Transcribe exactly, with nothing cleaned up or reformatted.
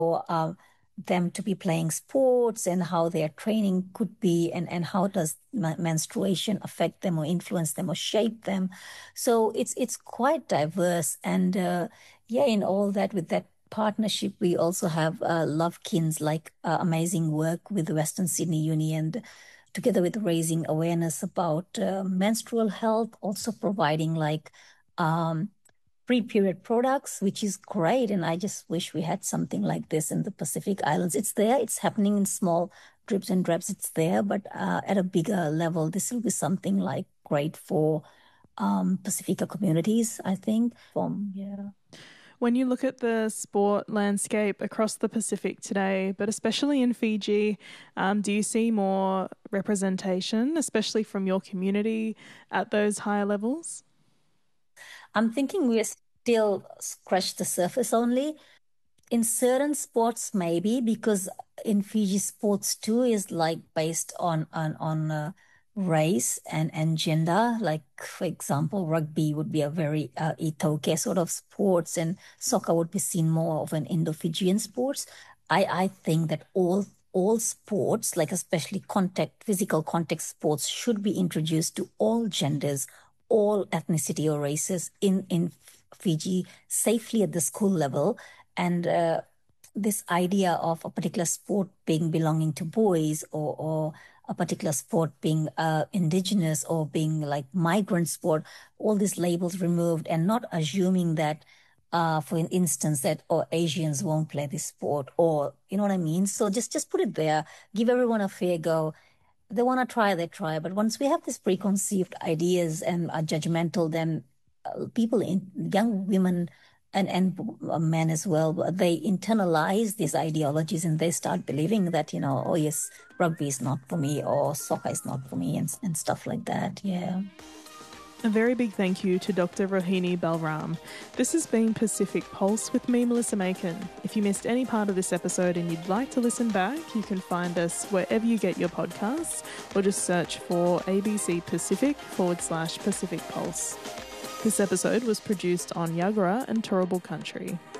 for uh, them to be playing sports and how their training could be, and, and how does menstruation affect them or influence them or shape them. So it's it's quite diverse. And uh, yeah, in all that, with that partnership, we also have uh, Lovekins, like uh, amazing work with Western Sydney Uni, and together with raising awareness about uh, menstrual health, also providing like um, pre-period products, which is great. And I just wish we had something like this in the Pacific Islands. It's there, it's happening in small drips and drabs, it's there, but uh, at a bigger level, this will be something like great for um, Pacifica communities, I think. From yeah. When you look at the sport landscape across the Pacific today, but especially in Fiji, um, do you see more representation, especially from your community, at those higher levels? I'm thinking we're still scratched the surface only. In certain sports, maybe, because in Fiji, sports too is like based on on on uh, race and and gender. Like for example, rugby would be a very uh, Itoke sort of sports, and soccer would be seen more of an Indo-Fijian sports. I I think that all all sports, like especially contact physical contact sports, should be introduced to all genders, all ethnicity or races in in Fiji safely at the school level. And uh, this idea of a particular sport being belonging to boys, or, or a particular sport being uh, indigenous or being like migrant sport, all these labels removed, and not assuming that, uh, for instance, that or Asians won't play this sport, or you know what I mean. So just just put it there, give everyone a fair go. They want to try, they try. But once we have these preconceived ideas and are judgmental, then uh, people, in young women and and uh, men as well, they internalize these ideologies, and they start believing that, you know, oh yes, rugby is not for me, or soccer is not for me, and and stuff like that. Yeah. A very big thank you to Doctor Rohini Balram. This has been Pacific Pulse with me, Melissa Macon. If you missed any part of this episode and you'd like to listen back, you can find us wherever you get your podcasts, or just search for A B C Pacific forward slash Pacific Pulse. This episode was produced on Yagara and Turrbal Country.